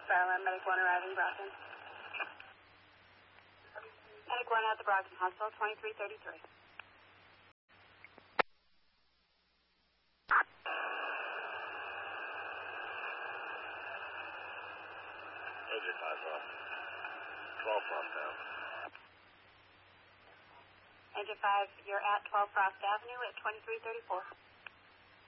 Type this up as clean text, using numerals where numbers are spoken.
Medic 1 arriving, Brockton. Medic 1 at the Brockton Hospital, 2333. Agent 5 off. 12 Frost down. Agent 5, you're at 12 Frost Avenue at 2334.